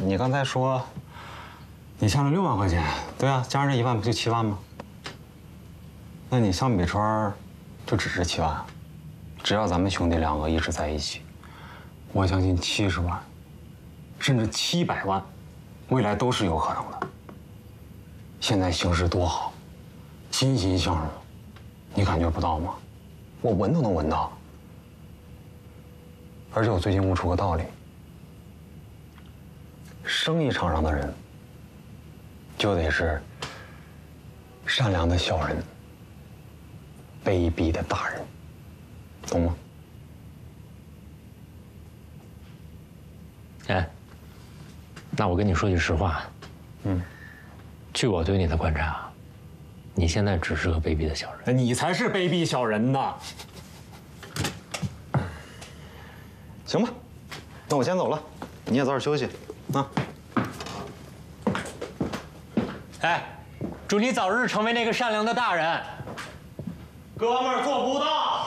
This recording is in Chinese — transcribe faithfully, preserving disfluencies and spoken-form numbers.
你刚才说你欠了六万块钱，对啊，加上这一万不就七万吗？那你上北川就只值七万，只要咱们兄弟两个一直在一起，我相信七十万，甚至七百万，未来都是有可能的。现在形势多好，欣欣向荣，你感觉不到吗？我闻都能闻到。而且我最近悟出个道理。 生意场上的人，就得是善良的小人，卑鄙的大人，懂吗？ 哎，那我跟你说句实话，嗯，据我对你的观察，你现在只是个卑鄙的小人。 你才是卑鄙小人呢！行吧，那我先走了，你也早点休息。 啊！ 哎，祝你早日成为那个善良的大人。 哥们儿做不到。